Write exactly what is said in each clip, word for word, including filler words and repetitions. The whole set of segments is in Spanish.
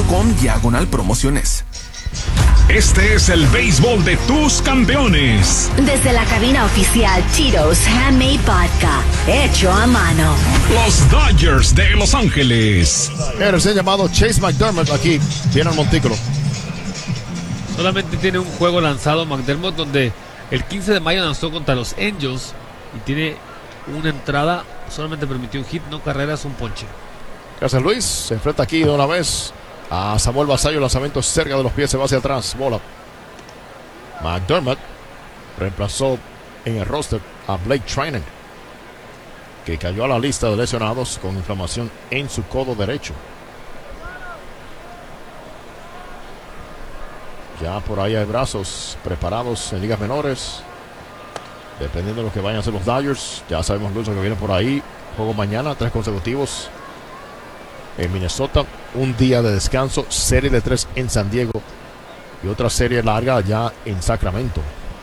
com diagonal promociones. Este es el béisbol de tus campeones. Desde la cabina oficial Tito's Handmade Vodka, hecho a mano. Los Dodgers de Los Ángeles. El recién llamado Chase McDermott aquí viene al montículo. Solamente tiene un juego lanzado McDermott, donde el quince de mayo lanzó contra los Angels y tiene una entrada, solamente permitió un hit, no carreras, un ponche. Gracias, Luis. Se enfrenta aquí de una vez a Samuel Basallo. Lanzamiento cerca de los pies, se va hacia atrás. Bola. McDermott reemplazó en el roster a Blake Treinen, que cayó a la lista de lesionados con inflamación en su codo derecho. Ya por ahí hay brazos preparados en ligas menores, dependiendo de lo que vayan a hacer los Dodgers. Ya sabemos, Luis, lo que viene por ahí. Juego mañana, tres consecutivos en Minnesota, un día de descanso, serie de tres en San Diego y otra serie larga allá en Sacramento.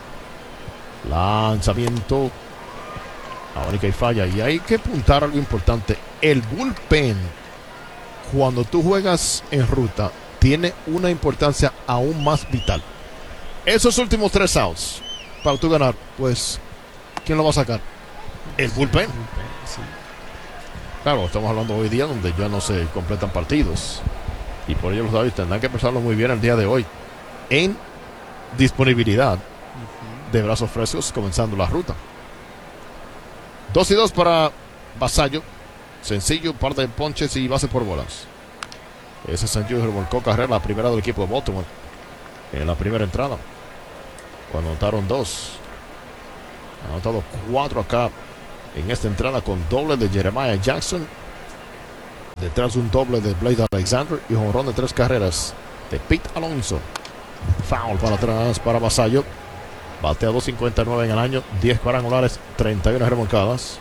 Lanzamiento a única y falla. Y hay que apuntar algo importante: el bullpen, cuando tú juegas en ruta, tiene una importancia aún más vital. Esos últimos tres outs para tú ganar, pues ¿quién lo va a sacar? El bullpen. Claro, estamos hablando hoy día donde ya no se completan partidos, y por ello los Dodgers tendrán que pensarlo muy bien el día de hoy en disponibilidad de brazos frescos comenzando la ruta. Dos y dos para Basallo. Sencillo, par de ponches y base por bolas. Ese sencillo revolcó carrera, la primera del equipo de Baltimore en la primera entrada, cuando anotaron dos. Han anotado cuatro acá en esta entrada, con doble de Jeremiah Jackson, detrás un doble de Blake Alexander y jonrón de tres carreras de Pete Alonso. Foul para atrás para Basallo. Batea dos cincuenta y nueve en el año, diez cuadrangulares, treinta y una remolcadas.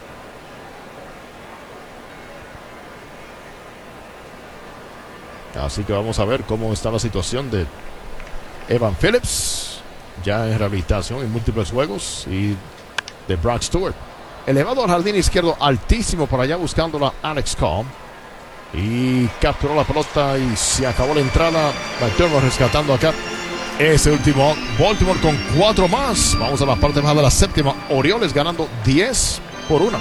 Así que vamos a ver cómo está la situación de Evan Phillips, ya en rehabilitación en múltiples juegos, y de Brock Stewart. Elevado al jardín izquierdo, altísimo por allá, buscándola Alex Cobb. Y capturó la pelota y se acabó la entrada. McDermott rescatando acá ese último. Baltimore con cuatro más. Vamos a la parte baja de la séptima. Orioles ganando diez por uno.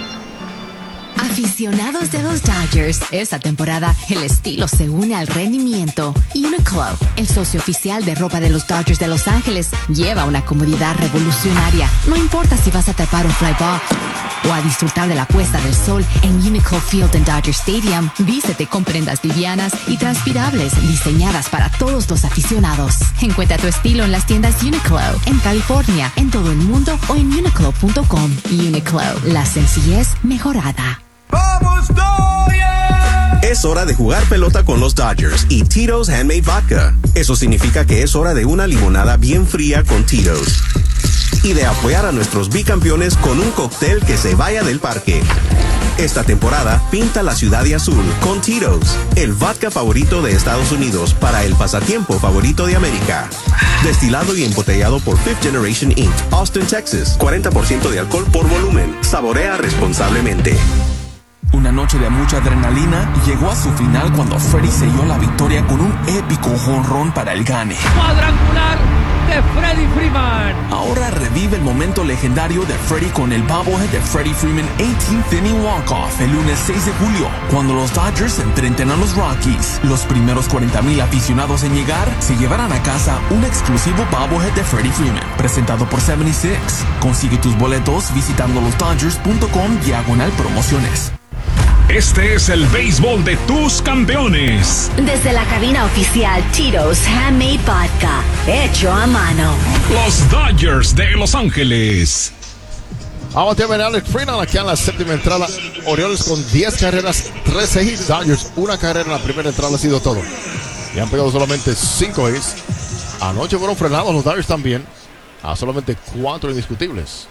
Aficionados de los Dodgers, esta temporada el estilo se une al rendimiento. Uniqlo, el socio oficial de ropa de los Dodgers de Los Ángeles, lleva una comodidad revolucionaria. No importa si vas a trepar un fly ball o a disfrutar de la puesta del sol en Uniqlo Field en Dodger Stadium, vístete con prendas livianas y transpirables diseñadas para todos los aficionados. Encuentra tu estilo en las tiendas Uniqlo, en California, en todo el mundo o en uniqlo punto com. Uniqlo, la sencillez mejorada. ¡Vamos, Dodgers! Es hora de jugar pelota con los Dodgers y Tito's Handmade Vodka. Eso significa que es hora de una limonada bien fría con Tito's y de apoyar a nuestros bicampeones con un cóctel que se vaya del parque. Esta temporada, pinta la ciudad de azul con Tito's, el vodka favorito de Estados Unidos para el pasatiempo favorito de América. Destilado y embotellado por Fifth Generation incorporated, Austin, Texas. cuarenta por ciento de alcohol por volumen. Saborea responsablemente. Una noche de mucha adrenalina llegó a su final cuando Freddie selló la victoria con un épico jonrón para el gane. Cuadrangular de Freddie Freeman. Ahora revive el momento legendario de Freddie con el bobblehead de Freddie Freeman eighteenth inning walk-off el lunes seis de julio, cuando los Dodgers enfrenten a los Rockies. Los primeros cuarenta mil aficionados en llegar se llevarán a casa un exclusivo bobblehead de Freddie Freeman, presentado por setenta y seis. Consigue tus boletos visitando los dodgers punto com diagonal promociones. Este es el béisbol de tus campeones. Desde la cabina oficial Tito's Handmade Vodka, hecho a mano. Los Dodgers de Los Ángeles. Vamos a ver a Alex Freeman aquí en la séptima entrada. Orioles con diez carreras, trece hits. Dodgers, una carrera en la primera entrada ha sido todo. Y han pegado solamente cinco hits. Anoche fueron frenados los Dodgers también, a solamente cuatro indiscutibles.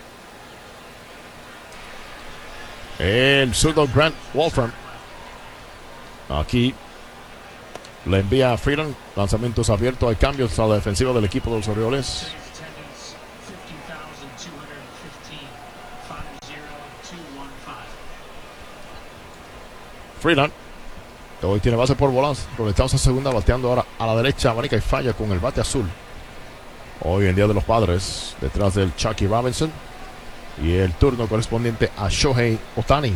El zurdo Grant Wolfram aquí le envía a Freeland. Lanzamientos abiertos. Hay cambios a la defensiva del equipo de los Orioles. Freeland Hoy tiene base por bolas. Conectados a segunda, bateando ahora a la derecha. Abanica y falla con el bate azul. Hoy en Día de los Padres, detrás del Chucky Robinson. Y el turno correspondiente a Shohei Ohtani.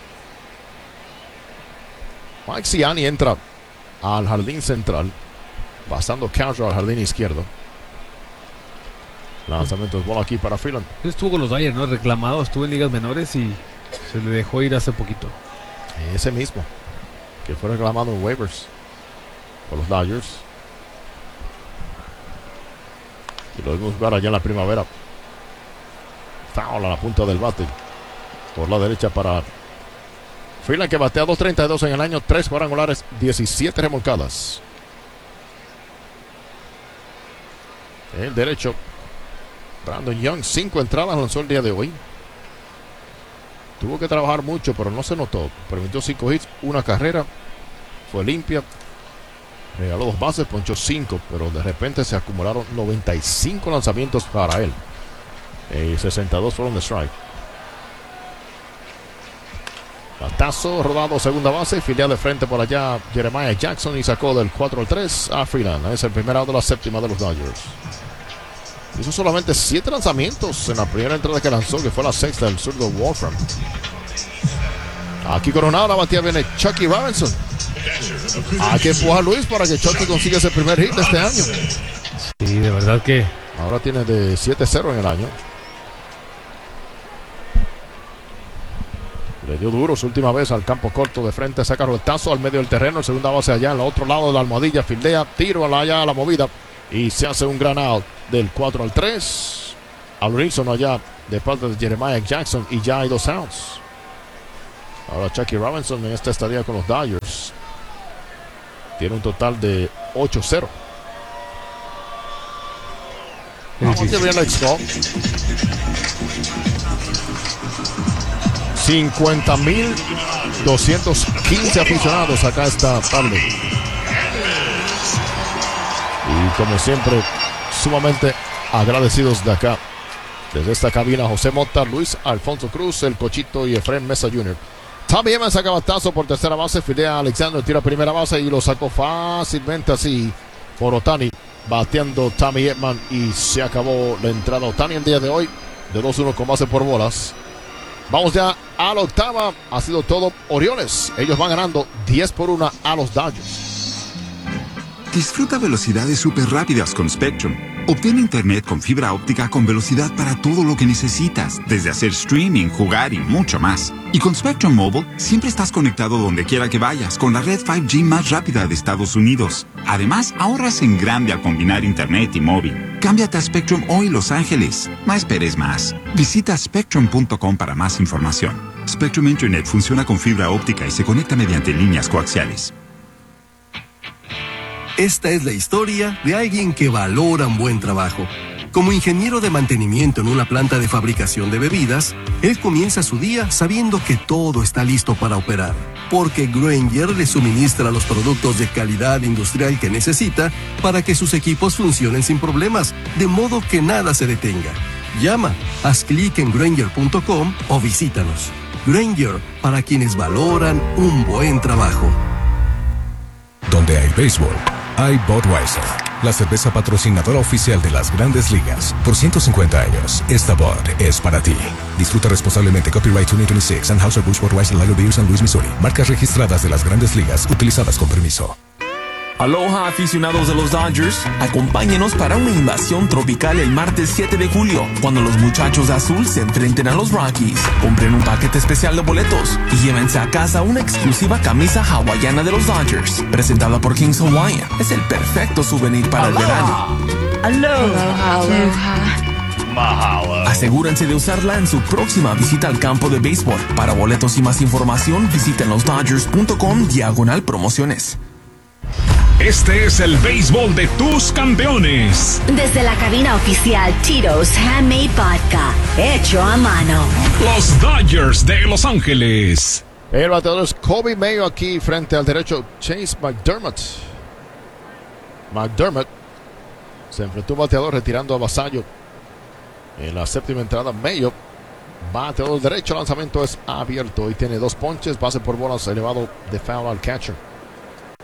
Mike Ciani entra al jardín central, pasando Castro al jardín izquierdo. Lanzamiento de bola aquí para Freeland. Estuvo con los Dodgers, ¿no? Reclamado, estuvo en ligas menores y se le dejó ir hace poquito. Ese mismo, que fue reclamado en waivers por los Dodgers. Y lo vimos jugar allá en la primavera. Foul a la punta del bate. Por la derecha para Freeland, que batea dos treinta y dos en el año, tres cuadrangulares, diecisiete remolcadas. El derecho, Brandon Young, cinco entradas lanzó el día de hoy. Tuvo que trabajar mucho, pero no se notó. Permitió cinco hits, una carrera. Fue limpia. Regaló dos bases, ponchó cinco, pero de repente se acumularon noventa y cinco lanzamientos para él. Y sesenta y dos fueron de strike. Batazo rodado segunda base, filial de frente por allá Jeremiah Jackson y sacó del cuatro al tres a Freeland. Es el primer out de la séptima de los Dodgers. Hizo solamente siete lanzamientos en la primera entrada que lanzó, que fue la sexta del zurdo Wolfram. Aquí coronado la batida viene Chucky Robinson. Hay que empujar a Luis para que Chucky consiga ese primer hit de este año. Sí, de verdad que ahora tiene de siete cero en el año. Le dio duro su última vez al campo corto de frente, saca roletazo al medio del terreno, segunda base allá en el otro lado de la almohadilla, fildea, tiro allá a la movida y se hace un gran out del cuatro al tres. Al unísono allá de parte de Jeremiah Jackson y ya hay dos outs. Ahora Chucky Robinson en esta estadía con los Dodgers tiene un total de ocho cero. Vamos a ver la score. cincuenta mil doscientos quince aficionados acá esta tarde. Y como siempre, sumamente agradecidos de acá. Desde esta cabina, José Mota, Luis Alfonso Cruz, El Cochito y Efraín Mesa junior Tommy Edman saca batazo por tercera base, fidea a Alexander, tira primera base y lo sacó fácilmente así por Ohtani. Bateando Tommy Edman y se acabó la entrada. Ohtani el día de hoy de dos uno con base por bolas. Vamos ya a la octava. Ha sido todo Orioles. Ellos van ganando diez por uno a los Dodgers. Disfruta velocidades súper rápidas con Spectrum. Obtén internet con fibra óptica con velocidad para todo lo que necesitas, desde hacer streaming, jugar y mucho más. Y con Spectrum Mobile, siempre estás conectado donde quiera que vayas con la red cinco G más rápida de Estados Unidos. Además, ahorras en grande al combinar internet y móvil. Cámbiate a Spectrum hoy, Los Ángeles. No esperes más. Visita spectrum punto com para más información. Spectrum Internet funciona con fibra óptica y se conecta mediante líneas coaxiales. Esta es la historia de alguien que valora un buen trabajo. Como ingeniero de mantenimiento en una planta de fabricación de bebidas, él comienza su día sabiendo que todo está listo para operar, porque Grainger le suministra los productos de calidad industrial que necesita para que sus equipos funcionen sin problemas, de modo que nada se detenga. Llama, haz clic en Grainger punto com o visítanos. Grainger, para quienes valoran un buen trabajo. Donde hay béisbol, hay Budweiser, la cerveza patrocinadora oficial de las Grandes Ligas. Por ciento cincuenta años, esta Bud es para ti. Disfruta responsablemente. Copyright dos mil veintiséis. Anheuser-Busch Budweiser Lager Beer, San Luis, Missouri. Marcas registradas de las Grandes Ligas, utilizadas con permiso. Aloha, aficionados de los Dodgers. Acompáñenos para una invasión tropical el martes siete de julio, cuando los muchachos de azul se enfrenten a los Rockies. Compren un paquete especial de boletos y llévense a casa una exclusiva camisa hawaiana de los Dodgers, presentada por Kings Hawaiian. Es el perfecto souvenir para el verano. Aloha. Aloha. Asegúrense de usarla en su próxima visita al campo de béisbol. Para boletos y más información, visiten los dodgers punto com diagonal promociones. Este es el béisbol de tus campeones. Desde la cabina oficial Tito's Handmade Vodka, hecho a mano. Los Dodgers de Los Ángeles. El bateador es Kobe Mayo aquí frente al derecho Chase McDermott. McDermott se enfrentó a un bateador retirando a Vasallo en la séptima entrada. Mayo, bateador derecho, lanzamiento es abierto y tiene dos ponches, base por bolas elevado de foul al catcher.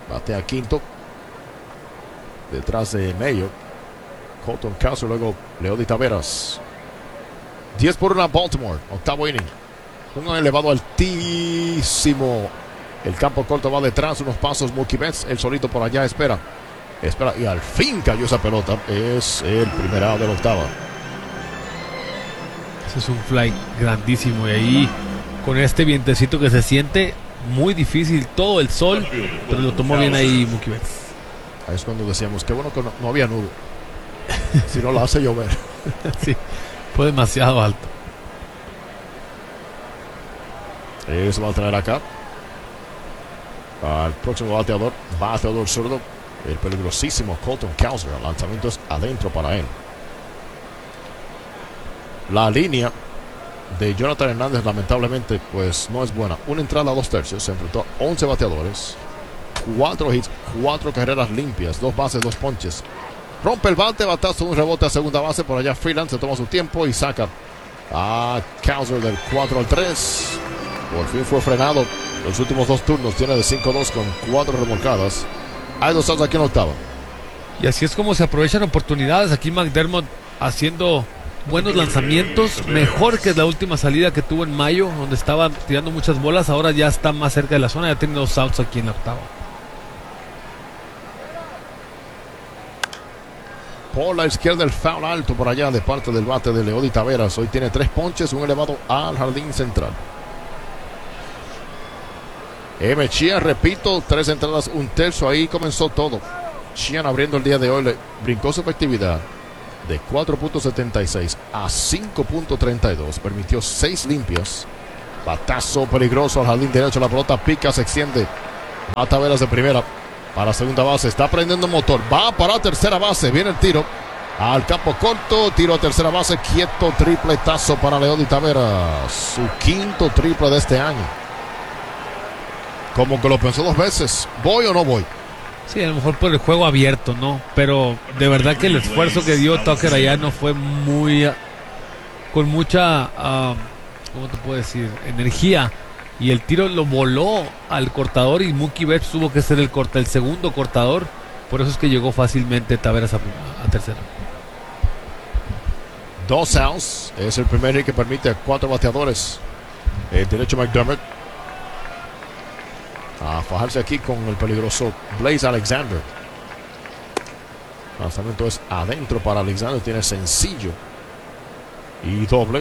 batea quinto. Detrás de Mayo. Colton Castro, luego Leody Taveras. diez por uno Baltimore. Octavo inning. Un elevado altísimo. El campo corto va detrás. Unos pasos Mookie Betts. El solito por allá espera. Espera. Y al fin cayó esa pelota. Es el primer out de la octava. Ese es un fly grandísimo. Y ahí con este vientecito que se siente muy difícil. Todo el sol. Pero lo tomó bien ahí Mookie Betts. Ahí es cuando decíamos que bueno que no, no había nudo. Si no, la hace llover. Sí, fue demasiado alto. Eso va a traer acá al próximo bateador. Bateador zurdo, el peligrosísimo Colton Cowser. El lanzamiento es adentro para él. La línea de Jonathan Hernández, lamentablemente, pues no es buena. Una entrada a dos tercios. Se enfrentó a once bateadores. Cuatro hits, cuatro carreras limpias, dos bases, dos ponches. Rompe el bate, batazo, un rebote a segunda base. Por allá Freeland se toma su tiempo y saca a Cowser del cuatro al tres. Por fin fue frenado. Los últimos dos turnos tiene de cinco dos con cuatro remolcadas. Hay dos outs aquí en octava. Y así es como se aprovechan oportunidades. Aquí McDermott haciendo buenos lanzamientos. Mejor que la última salida que tuvo en mayo, donde estaba tirando muchas bolas. Ahora ya está más cerca de la zona. Ya tiene dos outs aquí en la octava. Por la izquierda el foul alto por allá de parte del bate de Leody Taveras. Hoy tiene tres ponches, un elevado al jardín central. M. Sheehan, repito, tres entradas, un tercio. Ahí comenzó todo. Sheehan abriendo el día de hoy, le brincó su efectividad de cuatro punto setenta y seis a cinco punto treinta y dos. Permitió seis limpias. Batazo peligroso al jardín derecho. La pelota pica, se extiende. A Taveras de primera. Para segunda base, está prendiendo motor. Va para tercera base. Viene el tiro. Al campo corto. Tiro a tercera base. Quieto. Tripletazo para Leody Taveras. Su quinto triple de este año. Como que lo pensó dos veces. ¿Voy o no voy? Sí, a lo mejor por el juego abierto, ¿no? Pero de verdad que el esfuerzo que dio Tucker allá no fue muy... Con mucha... Uh, ¿Cómo te puedo decir? Energía. Y el tiro lo voló al cortador y Mookie Betts tuvo que ser el, corta, el segundo cortador. Por eso es que llegó fácilmente Taveras a, a tercera. Dos outs. Es el primer hit que permite a cuatro bateadores. El derecho McDermott. A fajarse aquí con el peligroso Blaze Alexander. El lanzamiento es adentro para Alexander. Tiene sencillo y doble.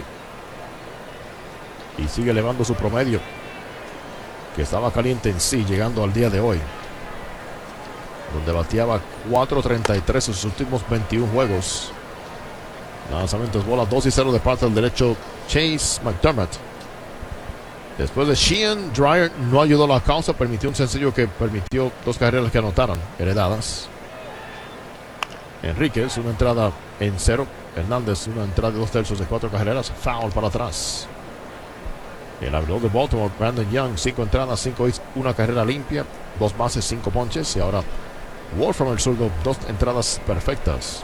Y sigue elevando su promedio, que estaba caliente en sí, llegando al día de hoy, donde bateaba cuatro treinta y tres en sus últimos veintiún juegos. Lanzamientos, bola dos y cero de parte del derecho Chase McDermott. Después de Sheehan, Dreyer no ayudó a la causa, permitió un sencillo que permitió dos carreras que anotaran, heredadas. Enríquez, una entrada en cero. Hernández, una entrada de dos tercios de cuatro carreras. Foul para atrás. El abridor de Baltimore, Brandon Young, cinco entradas, cinco hits, una carrera limpia, dos bases, cinco ponches. Y ahora Wolfram, el zurdo, dos entradas perfectas.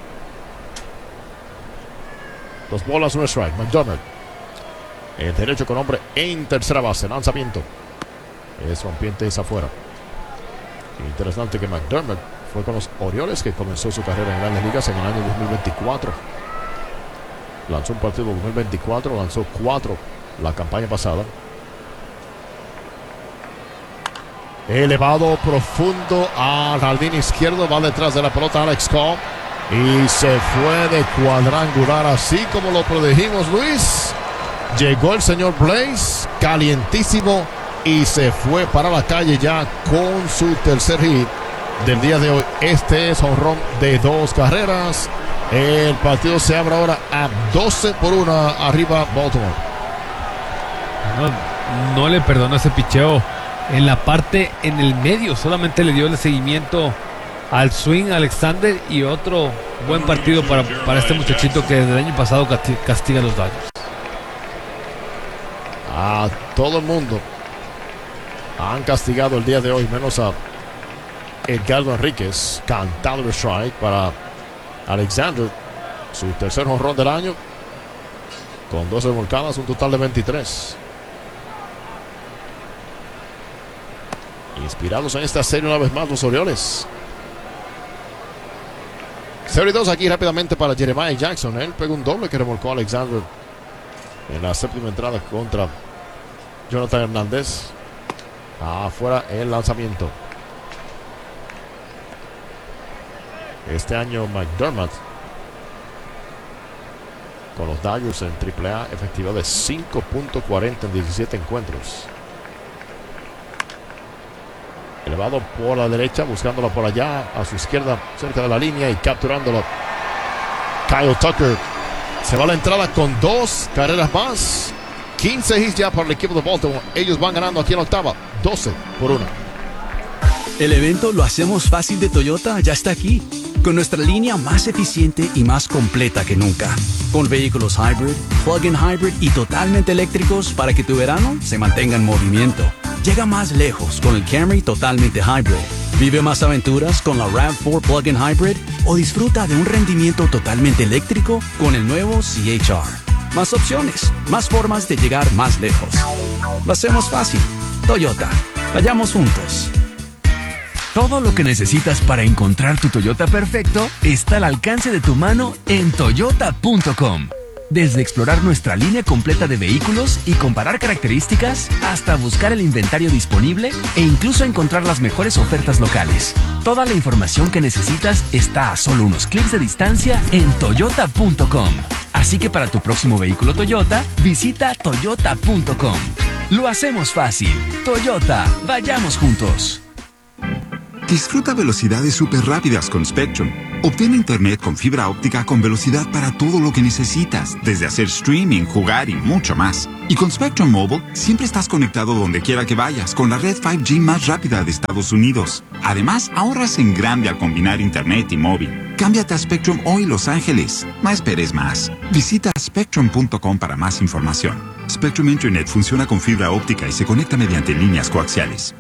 Dos bolas, un strike. McDermott, el derecho con hombre en tercera base. Lanzamiento es rompiente, es afuera. Interesante que McDermott fue con los Orioles, que comenzó su carrera en Grandes Ligas en el año dos mil veinticuatro. Lanzó un partido en dos mil veinticuatro, lanzó cuatro la campaña pasada. Elevado profundo al jardín izquierdo. Va detrás de la pelota Alex Cobb. Y se fue de cuadrangular, así como lo predijimos, Luis. Llegó el señor Blaze, calientísimo, y se fue para la calle ya con su tercer hit del día de hoy. Este es jonrón de dos carreras. El partido se abre ahora a doce por uno arriba Baltimore. No, no le perdonó ese picheo en la parte en el medio. Solamente le dio el seguimiento al swing Alexander, y otro buen partido para, para este muchachito que desde el año pasado castiga a los Dodgers. A todo el mundo han castigado el día de hoy, menos a Edgardo Enríquez. Cantado el strike para Alexander, su tercer jonrón del año, con dos remolcadas, un total de veintitrés. Y Inspirados en esta serie una vez más los Orioles. cero y dos aquí rápidamente para Jeremiah Jackson. Él pegó un doble que remolcó a Alexander en la séptima entrada contra Jonathan Hernández. Afuera el lanzamiento. Este año McDermott con los Dodgers en triple A, efectividad de cinco punto cuarenta en diecisiete encuentros. Elevado por la derecha, buscándola por allá, a su izquierda, cerca de la línea y capturándolo. Kyle Tucker se va a la entrada con dos carreras más. quince hits ya para el equipo de Baltimore. Ellos van ganando aquí en octava, doce por uno. El evento Lo Hacemos Fácil de Toyota ya está aquí, con nuestra línea más eficiente y más completa que nunca. Con vehículos hybrid, plug-in hybrid y totalmente eléctricos para que tu verano se mantenga en movimiento. Llega más lejos con el Camry totalmente hybrid. Vive más aventuras con la RAV cuatro plug-in hybrid o disfruta de un rendimiento totalmente eléctrico con el nuevo C H R. Más opciones, más formas de llegar más lejos. Lo hacemos fácil. Toyota. Vayamos juntos. Todo lo que necesitas para encontrar tu Toyota perfecto está al alcance de tu mano en toyota punto com. Desde explorar nuestra línea completa de vehículos y comparar características, hasta buscar el inventario disponible e incluso encontrar las mejores ofertas locales. Toda la información que necesitas está a solo unos clics de distancia en toyota punto com. Así que para tu próximo vehículo Toyota, visita toyota punto com. Lo hacemos fácil. Toyota, vayamos juntos. Disfruta velocidades súper rápidas con Spectrum. Obtén internet con fibra óptica con velocidad para todo lo que necesitas, desde hacer streaming, jugar y mucho más. Y con Spectrum Mobile, siempre estás conectado donde quiera que vayas, con la red cinco G más rápida de Estados Unidos. Además, ahorras en grande al combinar internet y móvil. Cámbiate a Spectrum hoy, Los Ángeles. No esperes más. Visita spectrum punto com para más información. Spectrum Internet funciona con fibra óptica y se conecta mediante líneas coaxiales.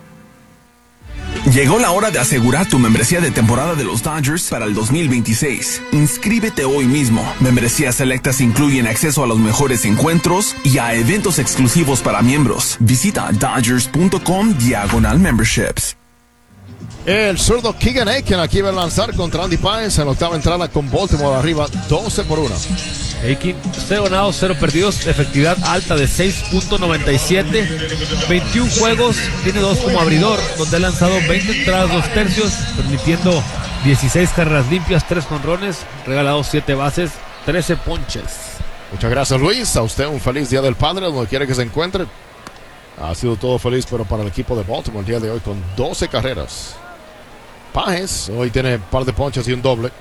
Llegó la hora de asegurar tu membresía de temporada de los Dodgers para el dos mil veintiséis. Inscríbete hoy mismo. Membresías selectas incluyen acceso a los mejores encuentros y a eventos exclusivos para miembros. Visita dodgers punto com diagonal memberships. El zurdo Keegan Aiken aquí va a lanzar contra Andy Páez en la octava entrada con Baltimore arriba doce por uno. Aiken, cero ganados, cero perdidos, efectividad alta de seis punto noventa y siete, veintiún juegos, tiene dos como abridor, donde ha lanzado veinte entradas, dos tercios, permitiendo dieciséis carreras limpias, tres jonrones, regalado siete bases, trece ponches. Muchas gracias, Luis. A usted un feliz Día del Padre, donde quiera que se encuentre. Ha sido todo feliz, pero para el equipo de Baltimore el día de hoy con doce carreras. Páez hoy tiene un par de ponches y un doble.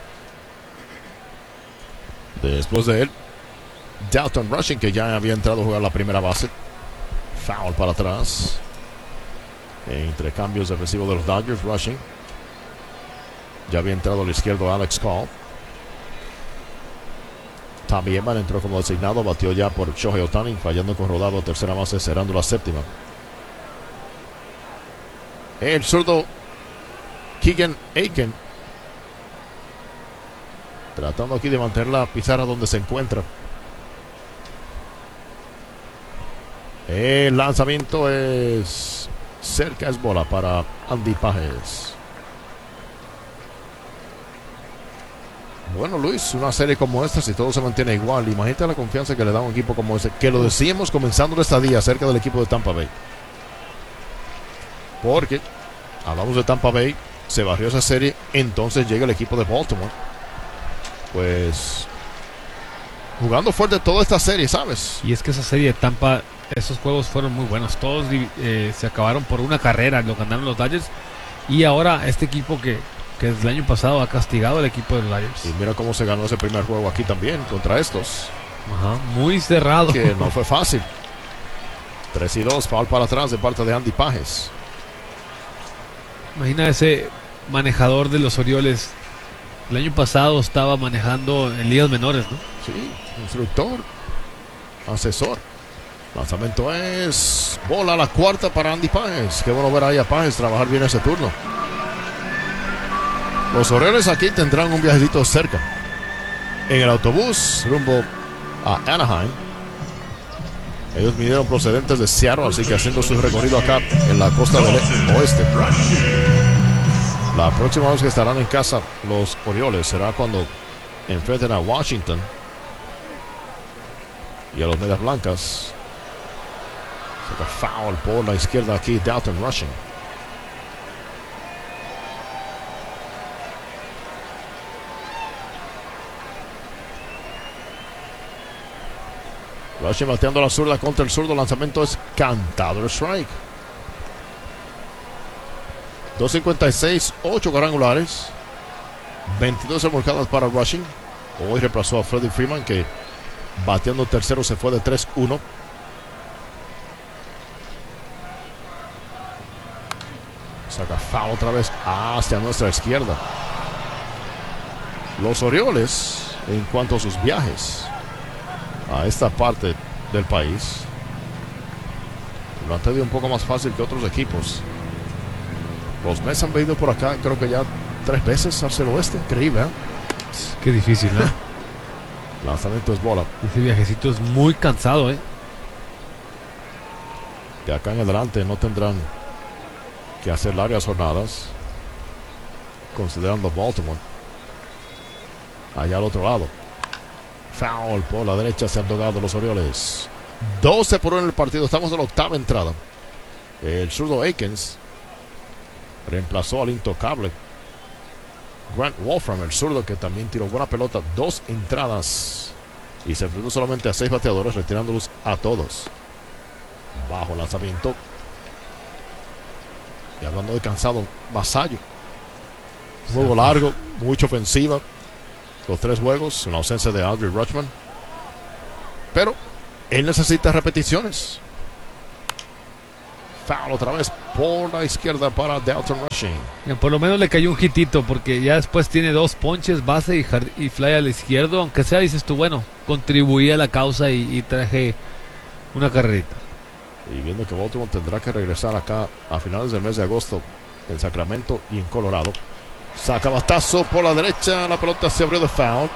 Después de él, Dalton Rushing, que ya había entrado a jugar la primera base. Foul para atrás. Entre cambios defensivos de los Dodgers, Rushing. Ya había entrado al izquierdo Alex Call. Tommy Edman entró como designado, batió ya por Shohei Ohtani, fallando con rodado a tercera base, cerrando la séptima. El zurdo Keegan Aiken, tratando aquí de mantener la pizarra donde se encuentra. El lanzamiento es cerca, es bola para Andy Páez. Bueno, Luis, una serie como esta, si todo se mantiene igual, imagínate la confianza que le da a un equipo como ese, que lo decíamos comenzando esta día acerca del equipo de Tampa Bay. Porque hablamos de Tampa Bay, se barrió esa serie, entonces llega el equipo de Baltimore. Pues jugando fuerte toda esta serie, ¿sabes? Y es que esa serie de Tampa, esos juegos fueron muy buenos. Todos eh, se acabaron por una carrera, lo ganaron los Dodgers. Y ahora este equipo que, que el año pasado ha castigado al equipo de los Dodgers. Y mira cómo se ganó ese primer juego aquí también contra estos. Ajá, muy cerrado. Que no fue fácil. tres y dos, foul para atrás de parte de Andy Páez. Imagina ese manejador de los Orioles. El año pasado estaba manejando en ligas menores, ¿no? Sí, instructor, asesor. Lanzamiento es bola a la cuarta para Andy Páez. Qué bueno ver ahí a Páez trabajar bien ese turno. Los Orioles aquí tendrán un viajecito cerca. En el autobús rumbo a Anaheim. Ellos vinieron procedentes de Seattle, así que haciendo su recorrido acá en la costa del oeste. La próxima vez que estarán en casa los Orioles será cuando enfrenten a Washington y a los Medias Blancas. Saca foul por la izquierda aquí Dalton Rushing. Rushing bateando la zurda contra el zurdo. Lanzamiento es cantado, el strike. dos cincuenta y seis, ocho cuadrangulares, veintidós remolcadas para Rushing. Hoy reemplazó a Freddie Freeman, que bateando tercero se fue de tres uno. Saca foul otra vez hacia nuestra izquierda. Los Orioles, en cuanto a sus viajes a esta parte del país, lo han tenido un poco más fácil que otros equipos. Los Mets han venido por acá, creo que ya tres veces hacia el oeste. Increíble, ¿eh? Qué difícil, ¿no? Lanzamiento es bola. Ese viajecito es muy cansado, ¿eh? De acá en adelante no tendrán que hacer largas jornadas, considerando Baltimore. Allá al otro lado. Foul por la derecha, se han tocado los Orioles. doce por uno en el partido. Estamos en la octava entrada. El zurdo Akins reemplazó al intocable Grant Wolfram, el zurdo, que también tiró buena pelota. Dos entradas y se enfrentó solamente a seis bateadores, retirándolos a todos. Bajo lanzamiento. Y hablando de cansado, Vasallo. Juego largo, mucha ofensiva. Los tres juegos, una ausencia de Adley Rutschman. Pero él necesita repeticiones. Foul otra vez por la izquierda para Dalton Rushing. Bien, por lo menos le cayó un hitito, porque ya después tiene dos ponches, base y, y fly al izquierdo. Aunque sea, dices tú, bueno, contribuí a la causa y, y traje una carrerita. Y viendo que Baltimore tendrá que regresar acá a finales del mes de agosto en Sacramento y en Colorado. Saca batazo por la derecha, la pelota se abrió de foul.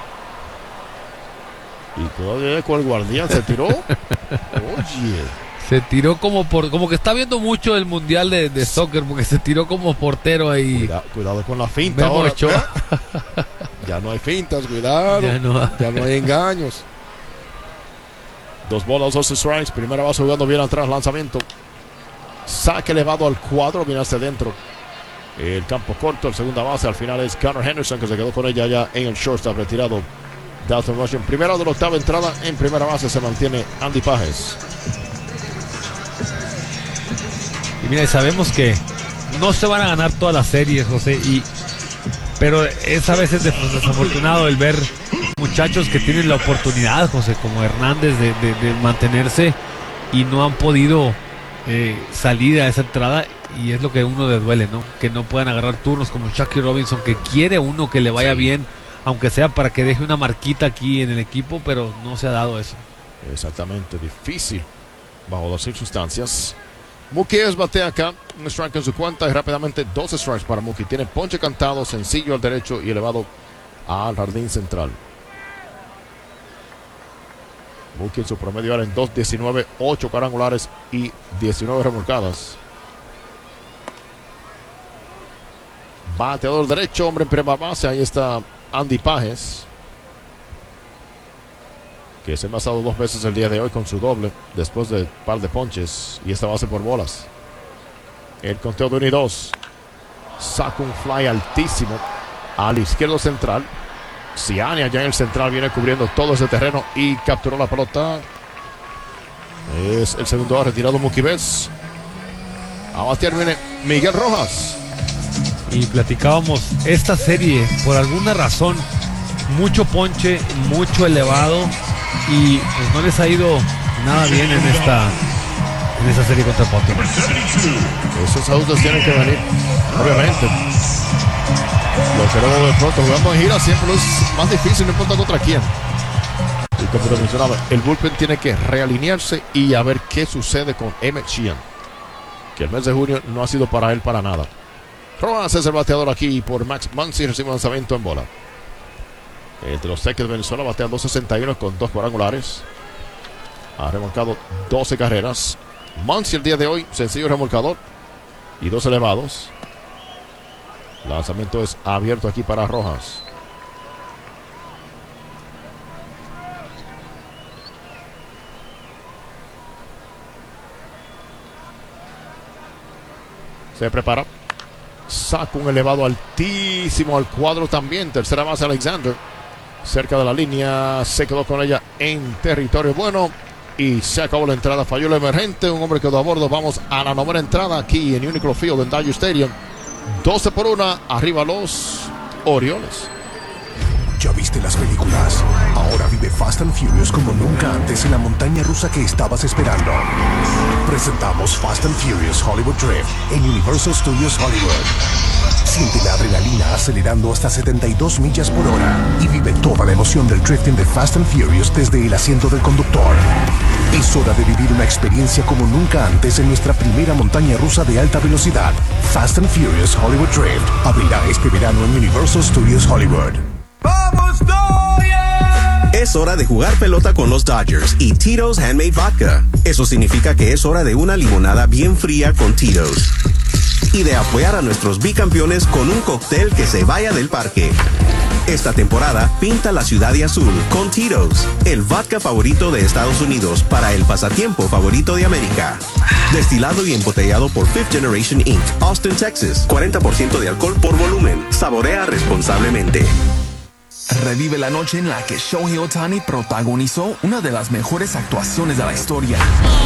Y todavía con el guardián se tiró. Oye. Se tiró como por, como que está viendo mucho el mundial de, de soccer, porque se tiró como portero ahí. Cuidado, cuidado con la finta ahora. Ya no hay fintas, cuidado. Ya no, ya no hay engaños. Dos bolas, dos strikes. Primera base jugando bien atrás, lanzamiento. Saque elevado al cuadro, viene hacia adentro. El campo corto, el segunda base. Al final es Connor Henderson, que se quedó con ella ya en el shortstop, retirado Dalton Rushing. Primera de la octava entrada. En primera base se mantiene Andy Pages. Y mira, sabemos que no se van a ganar todas las series, José, y pero es a veces desafortunado el ver muchachos que tienen la oportunidad, José, como Hernández, de, de, de mantenerse y no han podido eh, salir a esa entrada, y es lo que a uno le duele, ¿no? Que no puedan agarrar turnos como Jackie Robinson, que quiere uno que le vaya sí. bien, aunque sea para que deje una marquita aquí en el equipo, pero no se ha dado eso. Exactamente, difícil bajo las circunstancias. Mookie es batea acá, un strike en su cuenta y rápidamente dos strikes para Mookie. Tiene ponche cantado, sencillo al derecho y elevado al jardín central. Mookie en su promedio ahora en dos diecinueve, ocho cuadrangulares y diecinueve remolcadas. Bateador derecho, hombre en primera base, ahí está Andy Pages, que se ha envasado dos veces el día de hoy con su doble, después de un par de ponches, y esta base por bolas. El conteo de uno y dos. Saca un fly altísimo al izquierdo central. Ciani allá en el central viene cubriendo todo ese terreno y capturó la pelota. Es el segundo retirado Mookie Betts. A batear viene Miguel Rojas. Y platicábamos esta serie, por alguna razón, mucho ponche, mucho elevado, y pues no les ha ido nada bien en esta en esta serie contra Baltimore. Esos autos tienen que venir, obviamente. Lo que luego de pronto jugando en gira siempre es más difícil, no importa contra quién. Y como te mencionaba, el bullpen tiene que realinearse y a ver qué sucede con Emmett Sheehan, que el mes de junio no ha sido para él para nada. Rojas es el bateador aquí por Max Muncy, recibe un lanzamiento en bola. Entre los Teques de Venezuela batea dos sesenta y uno con dos cuadrangulares. Ha remolcado doce carreras. Muncy el día de hoy, sencillo remolcador y dos elevados. Lanzamiento es abierto aquí para Rojas. Se prepara. Saca un elevado altísimo al cuadro también. Tercera base Alexander. Cerca de la línea. Se quedó con ella en territorio bueno. Y se acabó la entrada. Falló el emergente. Un hombre quedó a bordo. Vamos a la novena entrada aquí en Uniqlo Field en Dodger Stadium. doce por una. Arriba los Orioles. ¿Ya viste las películas? Ahora vive Fast and Furious como nunca antes en la montaña rusa que estabas esperando. Presentamos Fast and Furious Hollywood Drift en Universal Studios Hollywood. Siente la adrenalina acelerando hasta setenta y dos millas por hora y vive toda la emoción del drifting de Fast and Furious desde el asiento del conductor. Es hora de vivir una experiencia como nunca antes en nuestra primera montaña rusa de alta velocidad. Fast and Furious Hollywood Drift abrirá este verano en Universal Studios Hollywood. ¡Vamos, Dodgers! Es hora de jugar pelota con los Dodgers y Tito's Handmade Vodka. Eso significa que es hora de una limonada bien fría con Tito's. Y de apoyar a nuestros bicampeones con un cóctel que se vaya del parque. Esta temporada, pinta la ciudad de azul con Tito's, el vodka favorito de Estados Unidos para el pasatiempo favorito de América. Destilado y embotellado por Fifth Generation incorporated, Austin, Texas. cuarenta por ciento de alcohol por volumen. Saborea responsablemente. Revive la noche en la que Shohei Ohtani protagonizó una de las mejores actuaciones de la historia.